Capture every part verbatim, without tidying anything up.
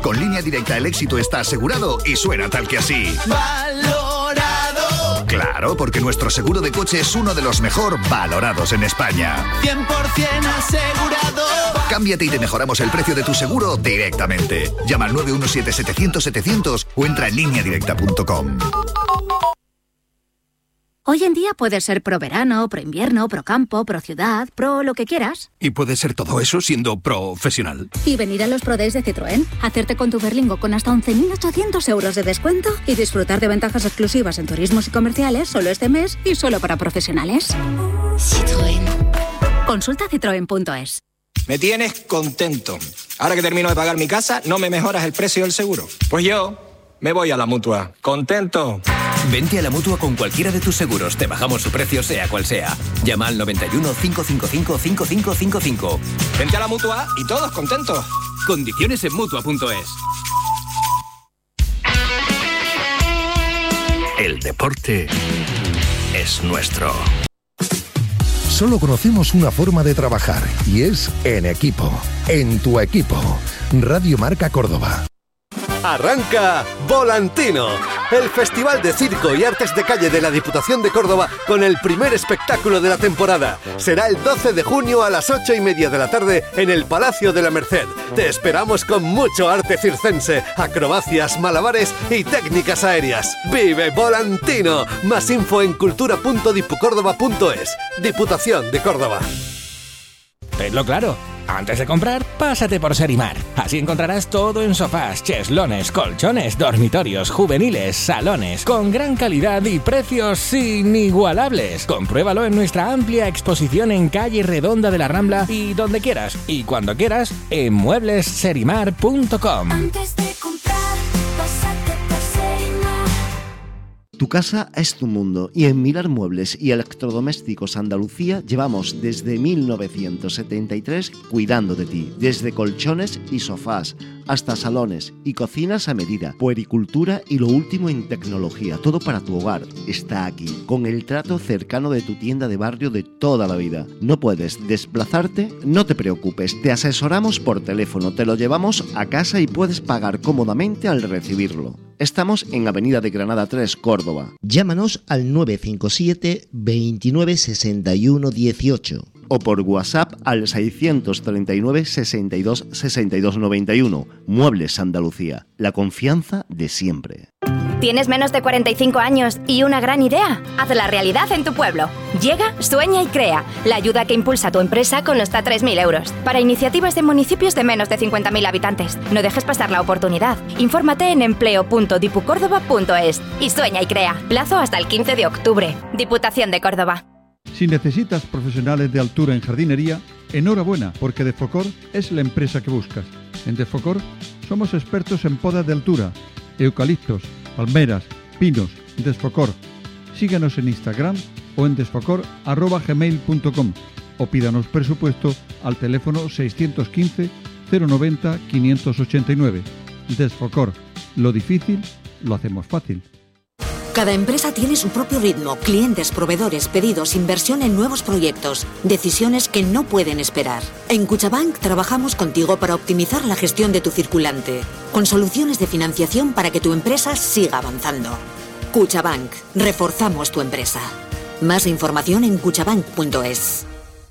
Con Línea Directa el éxito está asegurado y suena tal que así. ¡Valorado! Claro, porque nuestro seguro de coche es uno de los mejor valorados en España. cien por ciento asegurado. Cámbiate y te mejoramos el precio de tu seguro directamente. Llama al nueve uno siete setecientos setecientos o entra en línea directa punto com. Hoy en día puedes ser pro verano, pro invierno, pro campo, pro ciudad, pro lo que quieras. Y puedes ser todo eso siendo profesional. Y venir a los Pro Days de Citroën, hacerte con tu Berlingo con hasta once mil ochocientos euros de descuento y disfrutar de ventajas exclusivas en turismos y comerciales solo este mes y solo para profesionales. Citroën. Consulta citroen punto es. Me tienes contento. Ahora que termino de pagar mi casa, ¿no me mejoras el precio del seguro? Pues yo me voy a la Mutua. ¿Contento? Vente a la Mutua con cualquiera de tus seguros. Te bajamos su precio sea cual sea. Llama al noventa y uno, cinco cinco cinco, cinco cinco cinco cinco. Vente a la Mutua y todos contentos. Condiciones en Mutua punto es. El deporte es nuestro. Solo conocemos una forma de trabajar y es en equipo. En tu equipo. Radio Marca Córdoba. Arranca Volantino, el Festival de Circo y Artes de Calle de la Diputación de Córdoba con el primer espectáculo de la temporada. Será el doce de junio a las ocho y media de la tarde en el Palacio de la Merced. Te esperamos con mucho arte circense, acrobacias, malabares y técnicas aéreas. ¡Vive Volantino! Más info en cultura punto dipucórdoba punto es. Diputación de Córdoba. Tenlo claro. Antes de comprar, pásate por Serimar. Así encontrarás todo en sofás, cheslones, colchones, dormitorios, juveniles, salones, con gran calidad y precios inigualables. Compruébalo en nuestra amplia exposición en calle Redonda de la Rambla y donde quieras y cuando quieras en muebles serimar punto com. Antes de comprar, pásate por Serimar. Tu casa es tu mundo y en Mirar Muebles y Electrodomésticos Andalucía llevamos desde mil novecientos setenta y tres cuidando de ti, desde colchones y sofás hasta salones y cocinas a medida, puericultura y lo último en tecnología, todo para tu hogar está aquí, con el trato cercano de tu tienda de barrio de toda la vida. ¿No puedes desplazarte? No te preocupes, te asesoramos por teléfono, te lo llevamos a casa y puedes pagar cómodamente al recibirlo. Estamos en Avenida de Granada tres, Córdoba. Llámanos al nueve cinco siete, veintinueve, sesenta y uno, dieciocho. O por WhatsApp al seiscientos treinta y nueve, sesenta y dos, sesenta y dos noventa y uno. Muebles Andalucía, la confianza de siempre. ¿Tienes menos de cuarenta y cinco años y una gran idea? Hazla realidad en tu pueblo. Llega, sueña y crea. La ayuda que impulsa a tu empresa con hasta tres mil euros. Para iniciativas de municipios de menos de cincuenta mil habitantes. No dejes pasar la oportunidad. Infórmate en empleo punto dipucórdoba punto es. Y sueña y crea. Plazo hasta el quince de octubre. Diputación de Córdoba. Si necesitas profesionales de altura en jardinería, enhorabuena, porque Defocor es la empresa que buscas. En Defocor somos expertos en podas de altura, eucaliptos, palmeras, pinos. Desfocor. Síguenos en Instagram o en desfocor arroba gmail punto com o pídanos presupuesto al teléfono seiscientos quince, cero noventa, quinientos ochenta y nueve. Desfocor. Lo difícil lo hacemos fácil. Cada empresa tiene su propio ritmo, clientes, proveedores, pedidos, inversión en nuevos proyectos, decisiones que no pueden esperar. En Cuchabank trabajamos contigo para optimizar la gestión de tu circulante, con soluciones de financiación para que tu empresa siga avanzando. Cuchabank, reforzamos tu empresa. Más información en cuchabank punto es.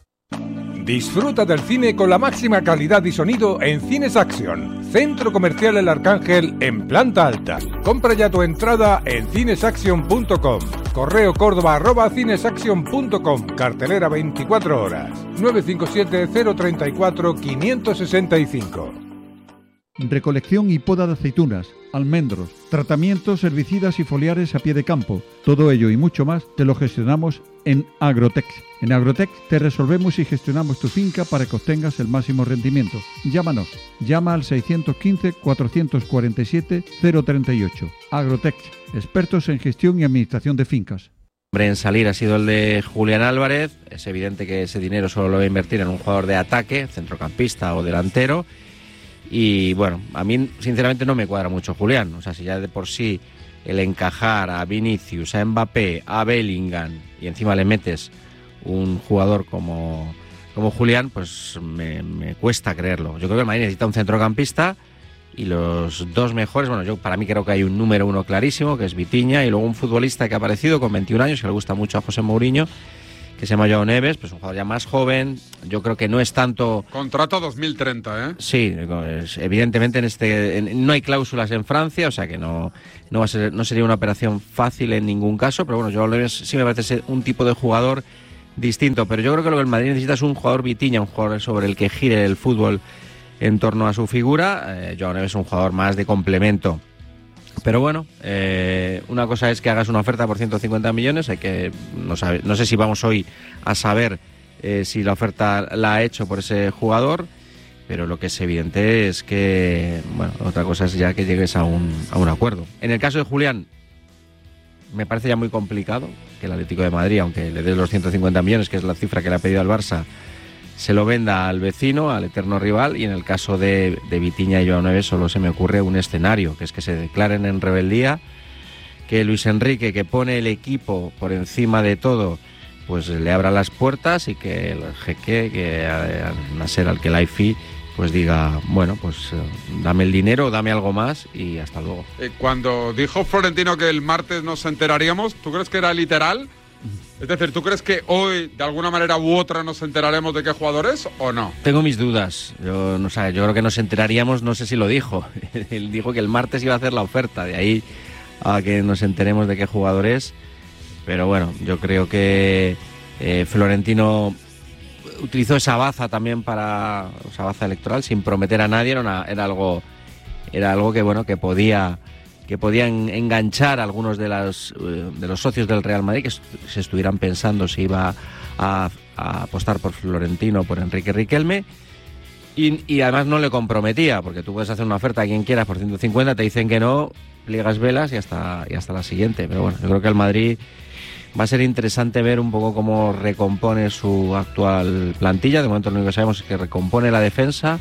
Disfruta del cine con la máxima calidad y sonido en Cines Action, Centro Comercial El Arcángel en planta alta. Compra ya tu entrada en cines action punto com. Correo córdoba arroba cinesaction punto com. Cartelera veinticuatro horas. nueve cinco siete, cero tres cuatro, cinco seis cinco. Recolección y poda de aceitunas, almendros, tratamientos herbicidas y foliares a pie de campo. Todo ello y mucho más te lo gestionamos en Agrotech. En Agrotech te resolvemos y gestionamos tu finca para que obtengas el máximo rendimiento. Llámanos. Llama al seiscientos quince, cuatrocientos cuarenta y siete, cero treinta y ocho. Agrotech, expertos en gestión y administración de fincas. El en salir ha sido el de Julián Álvarez. Es evidente que ese dinero solo lo va a invertir en un jugador de ataque, centrocampista o delantero. Y bueno, a mí sinceramente no me cuadra mucho Julián. O sea, si ya de por sí el encajar a Vinicius, a Mbappé, a Bellingham y encima le metes un jugador como, como Julián, pues me, me cuesta creerlo. Yo creo que el Madrid necesita un centrocampista y los dos mejores, bueno, yo para mí creo que hay un número uno clarísimo, que es Vitinha, y luego un futbolista que ha aparecido con veintiún años, que le gusta mucho a José Mourinho, que se llama João Neves, pues un jugador ya más joven. Yo creo que no es tanto... Contrato dos mil treinta, ¿eh? Sí, es, evidentemente en este en, no hay cláusulas en Francia, o sea que no no va a ser, no sería una operación fácil en ningún caso, pero bueno, João Neves sí me parece ser un tipo de jugador distinto, pero yo creo que lo que el Madrid necesita es un jugador Vitinha, un jugador sobre el que gire el fútbol en torno a su figura. eh, João Neves es un jugador más de complemento. Pero bueno, eh, una cosa es que hagas una oferta por ciento cincuenta millones, hay que no, sabe, no sé si vamos hoy a saber eh, si la oferta la ha hecho por ese jugador, pero lo que es evidente es que, bueno, otra cosa es ya que llegues a un, a un acuerdo. En el caso de Julián, me parece ya muy complicado que el Atlético de Madrid, aunque le des los ciento cincuenta millones, que es la cifra que le ha pedido al Barça, se lo venda al vecino, al eterno rival. Y en el caso de, de Vitinha y João Neves solo se me ocurre un escenario, que es que se declaren en rebeldía, que Luis Enrique, que pone el equipo por encima de todo, pues le abra las puertas, y que el jeque, que a, a Nasser Al-Khelaifi, pues diga, bueno, pues dame el dinero, dame algo más y hasta luego. Eh, cuando dijo Florentino que el martes nos enteraríamos, ¿tú crees que era literal? Es decir, ¿tú crees que hoy, de alguna manera u otra, nos enteraremos de qué jugador es o no? Tengo mis dudas. Yo no sé, yo creo que nos enteraríamos, no sé si lo dijo. Él dijo que el martes iba a hacer la oferta, de ahí a que nos enteremos de qué jugador es. Pero bueno, yo creo que eh, Florentino utilizó esa baza también para esa baza electoral sin prometer a nadie. Era, una, era algo, era algo que bueno que podía que podían enganchar a algunos de, las, de los socios del Real Madrid que se estuvieran pensando si iba a, a apostar por Florentino o por Enrique Riquelme, y, y además no le comprometía, porque tú puedes hacer una oferta a quien quieras por ciento cincuenta, te dicen que no, pliegas velas y hasta, y hasta la siguiente. Pero bueno, yo creo que el Madrid va a ser interesante ver un poco cómo recompone su actual plantilla. De momento lo único que sabemos es que recompone la defensa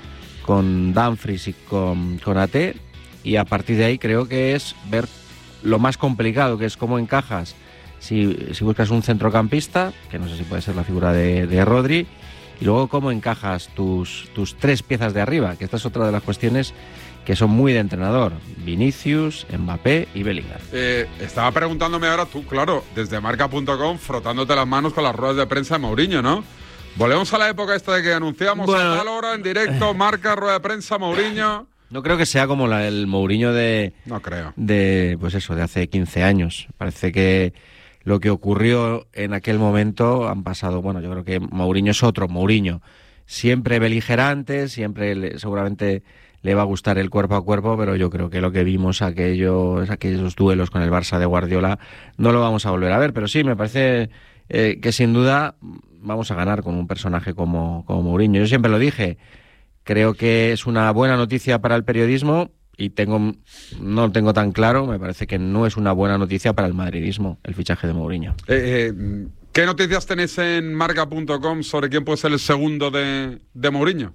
con Dumfries y con, con A T, y a partir de ahí creo que es ver lo más complicado, que es cómo encajas, si, si buscas un centrocampista, que no sé si puede ser la figura de, de Rodri, y luego cómo encajas tus, tus tres piezas de arriba, que esta es otra de las cuestiones que son muy de entrenador: Vinicius, Mbappé y Bellingham. Eh, estaba preguntándome ahora tú, claro, desde marca punto com, frotándote las manos con las ruedas de prensa de Mourinho, ¿no? Volvemos a la época esta de que anunciamos bueno, a tal hora, en directo, marca, rueda de prensa, Mourinho. No creo que sea como la, el Mourinho de... No creo. De, pues eso, de hace quince años. Parece que lo que ocurrió en aquel momento han pasado... Bueno, yo creo que Mourinho es otro Mourinho. Siempre beligerante, siempre le, seguramente le va a gustar el cuerpo a cuerpo, pero yo creo que lo que vimos, aquellos, aquellos duelos con el Barça de Guardiola, no lo vamos a volver a ver. Pero sí, me parece eh, que sin duda vamos a ganar con un personaje como, como Mourinho. Yo siempre lo dije... Creo que es una buena noticia para el periodismo y tengo no lo tengo tan claro. Me parece que no es una buena noticia para el madridismo el fichaje de Mourinho. Eh, eh, ¿Qué noticias tenéis en marca punto com sobre quién puede ser el segundo de, de Mourinho?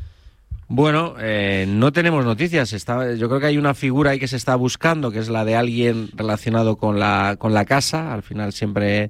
Bueno, eh, no tenemos noticias. Está, yo creo que hay una figura ahí que se está buscando, que es la de alguien relacionado con la, con la casa. Al final siempre...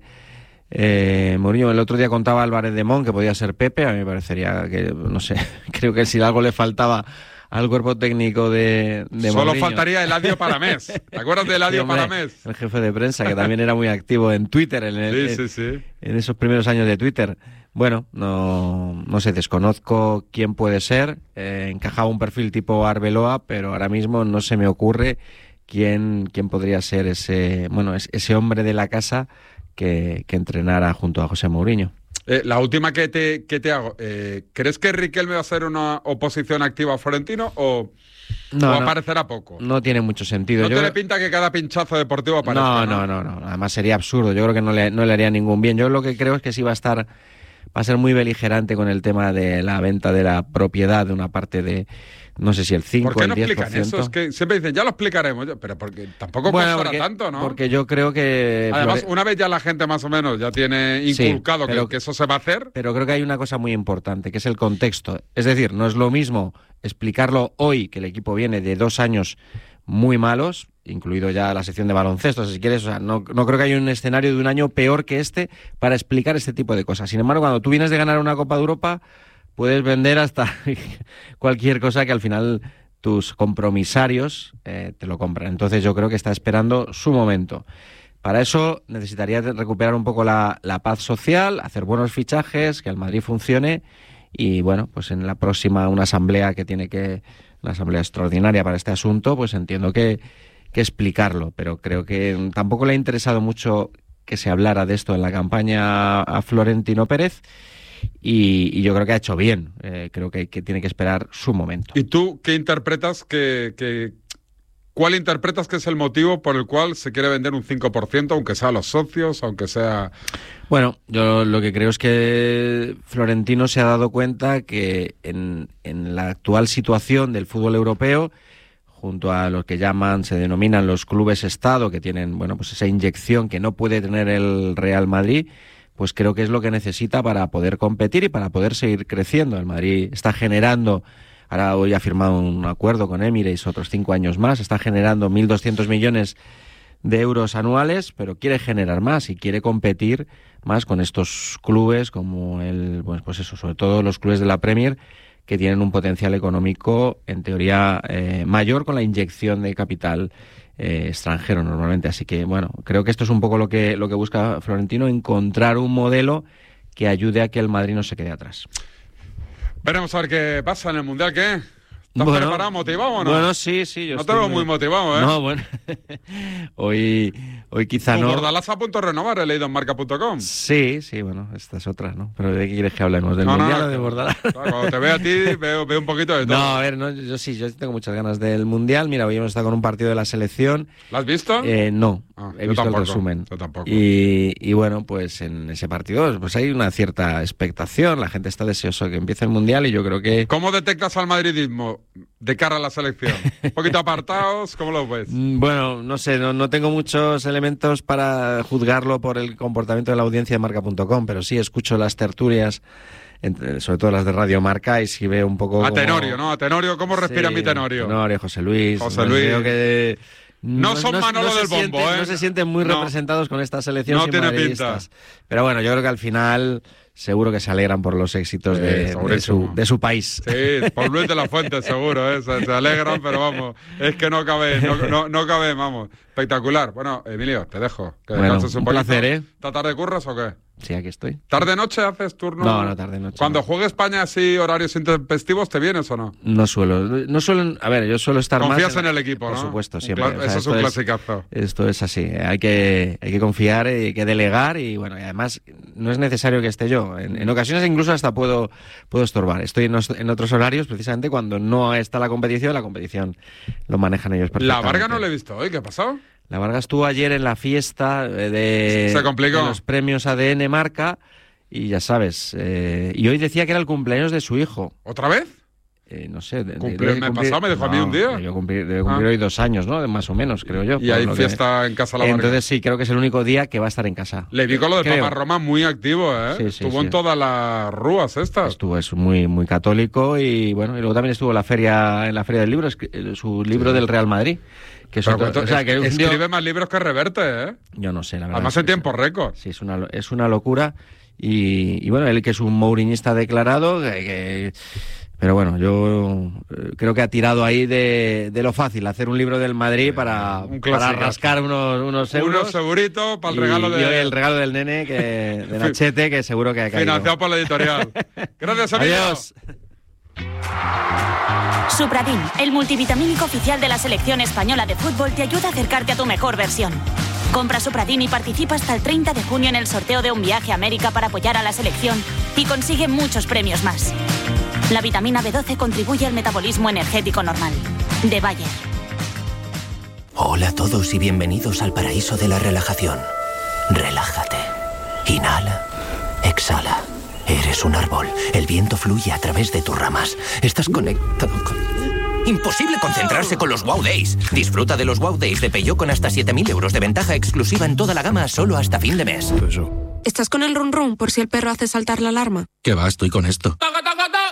Eh, Mourinho, el otro día contaba Álvarez de Mon que podía ser Pepe. A mí me parecería que, no sé, creo que si algo le faltaba al cuerpo técnico de, de Solo Mourinho. Faltaría Eladio Paramés. ¿Te acuerdas de Eladio sí, hombre, Paramés? El jefe de prensa, que también era muy activo en Twitter, en, el, sí, sí, sí. en esos primeros años de Twitter. Bueno, no, no sé, desconozco quién puede ser. Eh, encajaba un perfil tipo Arbeloa, pero ahora mismo no se me ocurre quién, quién podría ser ese, bueno, ese hombre de la casa Que, que entrenara junto a José Mourinho. Eh, la última que te, que te hago, eh, ¿crees que Riquelme va a ser una oposición activa a Florentino o, no, o no, aparecerá poco? No tiene mucho sentido. ¿No Yo te creo... le pinta que cada pinchazo deportivo aparezca? No, no, no, no, no. Además sería absurdo. Yo creo que no le, no le haría ningún bien. Yo lo que creo es que sí va a estar, va a ser muy beligerante con el tema de la venta de la propiedad de una parte de, no sé si el cinco ¿Por qué no el diez por ciento. explican eso? Es que siempre dicen, ya lo explicaremos, pero porque tampoco bueno, costará porque, tanto, ¿no? Porque yo creo que... Además, Flore... una vez ya la gente más o menos ya tiene inculcado sí, pero, que, que eso se va a hacer. Pero creo que hay una cosa muy importante, que es el contexto. Es decir, no es lo mismo explicarlo hoy, que el equipo viene de dos años muy malos, incluido ya la sección de baloncesto, si quieres. O sea, no, no creo que haya un escenario de un año peor que este para explicar este tipo de cosas. Sin embargo, cuando tú vienes de ganar una Copa de Europa, puedes vender hasta cualquier cosa que al final tus compromisarios eh, te lo compran. Entonces yo creo que está esperando su momento. Para eso necesitaría recuperar un poco la, la paz social, hacer buenos fichajes, que el Madrid funcione y bueno, pues en la próxima una asamblea que tiene que, una asamblea extraordinaria para este asunto, pues entiendo que, que explicarlo, pero creo que tampoco le ha interesado mucho que se hablara de esto en la campaña a Florentino Pérez y, y yo creo que ha hecho bien, eh, creo que, que tiene que esperar su momento. ¿Y tú qué interpretas que... que... ¿Cuál interpretas que es el motivo por el cual se quiere vender un cinco por ciento, aunque sea a los socios, aunque sea...? Bueno, yo lo que creo es que Florentino se ha dado cuenta que en, en la actual situación del fútbol europeo, junto a lo que llaman, se denominan los clubes Estado, que tienen, bueno, pues esa inyección que no puede tener el Real Madrid, pues creo que es lo que necesita para poder competir y para poder seguir creciendo. El Madrid está generando... Ahora hoy ha firmado un acuerdo con Emirates, otros cinco años más, está generando mil doscientos millones de euros anuales, pero quiere generar más y quiere competir más con estos clubes como el, pues, pues eso, sobre todo los clubes de la Premier, que tienen un potencial económico, en teoría, eh, mayor con la inyección de capital eh, extranjero normalmente. Así que, bueno, creo que esto es un poco lo que, lo que busca Florentino, encontrar un modelo que ayude a que el Madrid no se quede atrás. Veremos a ver qué pasa en el Mundial, ¿qué? ¿Estás bueno, preparado, motivado o no? Bueno, sí, sí. Yo no te veo muy... muy motivado, ¿eh? No, bueno. hoy, hoy quizá no. Bordalás a punto de renovar, he leído en marca punto com. Sí, sí, bueno, esta es otra, ¿no? Pero ¿de qué quieres que hablemos? ¿Del no, Mundial no, o de Bordalás? Claro, cuando te veo a ti, veo, veo un poquito de todo. No, a ver, no, yo sí, yo tengo muchas ganas del Mundial. Mira, hoy hemos estado con un partido de la selección. ¿Lo has visto? Eh, no, ah, he visto tampoco, el resumen. Yo tampoco. Y, y bueno, pues en ese partido pues hay una cierta expectación. La gente está deseosa de que empiece el Mundial y yo creo que... ¿Cómo detectas al madridismo de cara a la selección? ¿Un poquito apartados? ¿Cómo lo ves? Bueno, no sé, no, no tengo muchos elementos para juzgarlo por el comportamiento de la audiencia de marca punto com, pero sí escucho las tertulias, entre, sobre todo las de Radio Marca, y sí veo un poco... A como... Tenorio, ¿no? A Tenorio, ¿cómo respira sí, mi Tenorio? Tenorio, José Luis. José Luis. Creo que... No, no son Manolo no del Bombo, sienten, ¿eh? No se sienten muy no. representados con esta selección. No tiene pinta. Pero bueno, yo creo que al final seguro que se alegran por los éxitos sí, de, de, su, de su país. Sí, por Luis de la Fuente seguro, ¿eh? Se, se alegran, pero vamos, es que no cabe, no, no, no cabe, vamos. Espectacular. Bueno, Emilio, te dejo. Que bueno, descanses un, un poquito. placer, ¿eh? ¿Esta tarde curras o qué? Sí, aquí estoy. ¿Tarde-noche haces turno? No, no, tarde-noche. Cuando no. juegue España así, horarios intempestivos, ¿te vienes o no? No suelo. No suelo, a ver, yo suelo estar Confías más... Confías en el equipo, por ¿no? Por supuesto, un siempre. Cla- o sea, eso es un clasicazo. Es, esto es así. Hay que, hay que confiar, hay que delegar y, bueno, y además no es necesario que esté yo. En, en ocasiones incluso hasta puedo, puedo estorbar. Estoy en, en otros horarios, precisamente cuando no está la competición, la competición lo manejan ellos perfectamente. La Varga no le he visto hoy, ¿qué ha pasado? La Varga estuvo ayer en la fiesta de, Se complicó. de los premios A D N Marca y ya sabes, eh, y hoy decía que era el cumpleaños de su hijo. ¿Otra vez? Eh, no sé. De, ¿Cumple, debe me cumplir, pasado? ¿Me dejó no, a mí un día? Debe cumplir, debe cumplir ah. hoy dos años, ¿no? Más o menos, creo yo. Y hay lo fiesta que... en Casa La Varga. Entonces sí, creo que es el único día que va a estar en casa. Le vi con lo de creo. Papa Roma muy activo, ¿eh? Sí, sí, estuvo sí. en todas las rúas estas. Estuvo, es muy, muy católico y bueno, y luego también estuvo en la feria, en la feria del libro, su libro sí. del Real Madrid. Que es otro, cuento, o sea, que es, escribe tío... más libros que Reverte, ¿eh? Yo no sé, la verdad. Además en tiempo récord. Sí, es una, es una locura. Y, y bueno, él que es un mouriñista declarado, que, que, pero bueno, yo creo que ha tirado ahí de, de lo fácil, hacer un libro del Madrid para, para rascar unos, unos euros. Unos seguritos para el y, regalo de... Y hoy el regalo del nene, que, de Nachete, que seguro que ha caído. Financiado por la editorial. Gracias, amigos. Adiós. Supradin, el multivitamínico oficial de la selección española de fútbol, te ayuda a acercarte a tu mejor versión. Compra Supradin y participa hasta el treinta de junio en el sorteo de un viaje a América para apoyar a la selección y consigue muchos premios más. La vitamina B doce contribuye al metabolismo energético normal. De Bayer. Hola a todos y bienvenidos al paraíso de la relajación. Relájate. Inhala. Exhala. Eres un árbol. El viento fluye a través de tus ramas. Estás conectado con... Imposible concentrarse con los Wow Days. Disfruta de los Wow Days de Peugeot con hasta siete mil euros de ventaja exclusiva en toda la gama solo hasta fin de mes. ¿Estás con el run run por si el perro hace saltar la alarma? ¿Qué va? Estoy con esto.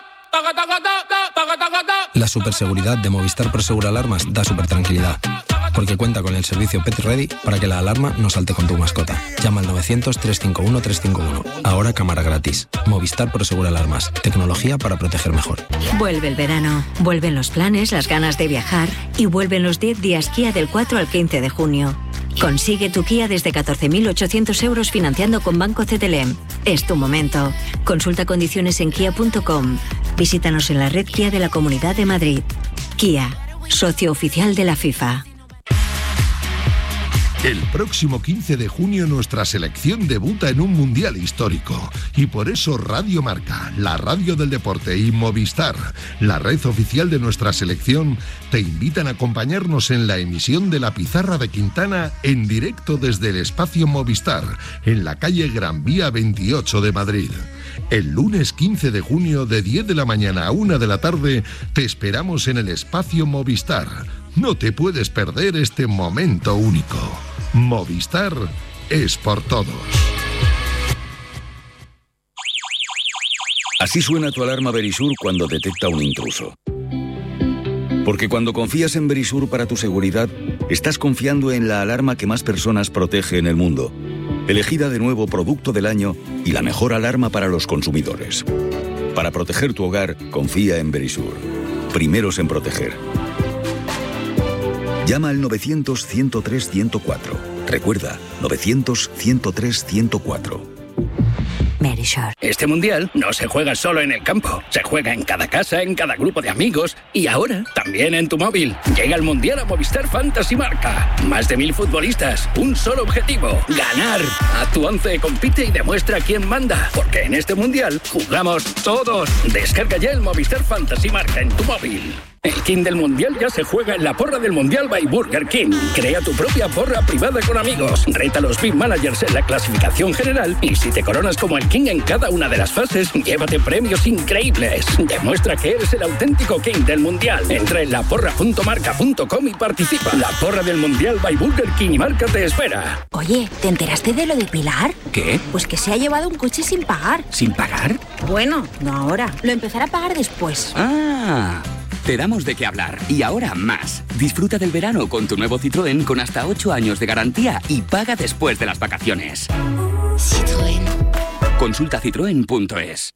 La superseguridad de Movistar Prosegur Alarmas da super tranquilidad. porque cuenta con el servicio Pet Ready para que la alarma no salte con tu mascota. Llama al novecientos, trescientos cincuenta y uno, trescientos cincuenta y uno. Ahora cámara gratis. Movistar Prosegur Alarmas. Tecnología para proteger mejor. Vuelve el verano, vuelven los planes, las ganas de viajar y vuelven los diez días Kia del cuatro al quince de junio. Consigue tu Kia desde catorce mil ochocientos euros financiando con Banco C T L M. Es tu momento. Consulta condiciones en kia punto com. Visítanos en la red Kia de la Comunidad de Madrid. Kia, socio oficial de la FIFA. El próximo quince de junio nuestra selección debuta en un mundial histórico y por eso Radio Marca, la radio del deporte y Movistar, la red oficial de nuestra selección, te invitan a acompañarnos en la emisión de La Pizarra de Quintana en directo desde el espacio Movistar, en la calle Gran Vía veintiocho de Madrid. El lunes quince de junio de diez de la mañana a una de la tarde te esperamos en el espacio Movistar. No te puedes perder este momento único. Movistar es por todos. Así suena tu alarma Verisur cuando detecta un intruso. Porque cuando confías en Verisur para tu seguridad, estás confiando en la alarma que más personas protege en el mundo. Elegida de nuevo Producto del Año y la mejor alarma para los consumidores. Para proteger tu hogar, confía en Verisur. Primeros en proteger. Llama al novecientos, ciento tres, ciento cuatro. Recuerda, novecientos, ciento tres, ciento cuatro. Verisur. Este mundial no se juega solo en el campo. Se juega en cada casa, en cada grupo de amigos y ahora también en tu móvil. Llega el mundial a Movistar Fantasy Marca. Más de mil futbolistas, un solo objetivo: ganar. A tu once compite y demuestra quién manda. Porque en este mundial jugamos todos. Descarga ya el Movistar Fantasy Marca en tu móvil. El King del Mundial ya se juega en la porra del Mundial by Burger King. Crea tu propia porra privada con amigos. Reta a los Big Managers en la clasificación general y si te coronas como el King en cada una de las fases, llévate premios increíbles. Demuestra que eres el auténtico King del Mundial. Entra en la porra punto marca punto com y participa. La porra del Mundial by Burger King y Marca te espera. Oye, ¿te enteraste de lo de Pilar? ¿Qué? Pues que se ha llevado un coche sin pagar. ¿Sin pagar? Bueno, no ahora. Lo empezará a pagar después. Ah... Te damos de qué hablar. Y ahora más. Disfruta del verano con tu nuevo Citroën con hasta ocho años de garantía y paga después de las vacaciones. Citroën. Consulta citroen punto es.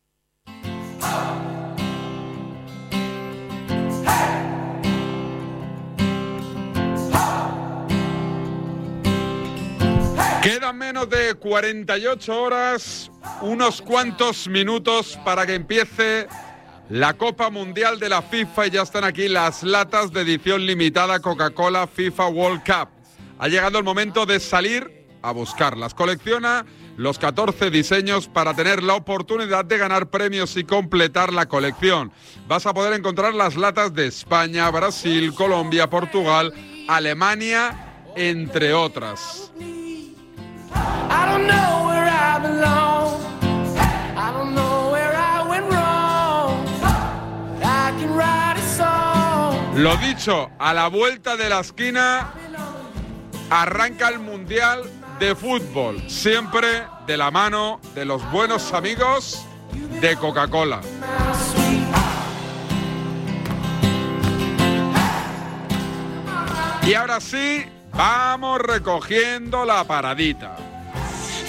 Quedan menos de cuarenta y ocho horas, unos cuantos minutos para que empiece la Copa Mundial de la FIFA y ya están aquí las latas de edición limitada Coca-Cola FIFA World Cup. Ha llegado el momento de salir a buscarlas. Colecciona los catorce diseños para tener la oportunidad de ganar premios y completar la colección. Vas a poder encontrar las latas de España, Brasil, Colombia, Portugal, Alemania, entre otras. I don't know where I belong. I don't know where I went wrong. I can write a song. Lo dicho, a la vuelta de la esquina arranca el Mundial de Fútbol, siempre de la mano de los buenos amigos de Coca-Cola. Y ahora sí, vamos recogiendo la paradita.